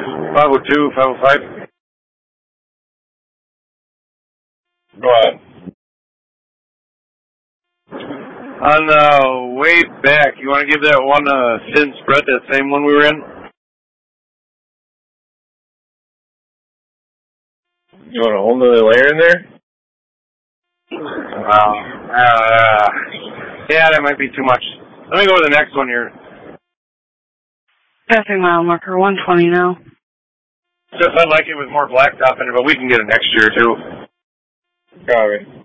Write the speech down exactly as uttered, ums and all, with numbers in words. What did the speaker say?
five oh two, five oh five. Go ahead. On the way back, you want to give that one uh, thin spread, that same one we were in? You want a whole nother layer in there? Wow. Uh, yeah, that might be too much. Let me go to the next one here. Passing mile marker one twenty now. Just I'd like it with more blacktop in it, but we can get it next year too. Copy.